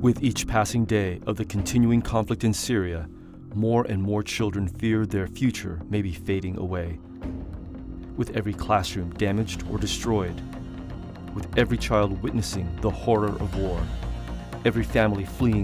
With each passing day of the continuing conflict in Syria, more and more children fear their future may be fading away. With every classroom damaged or destroyed, with every child witnessing the horror of war, every family fleeing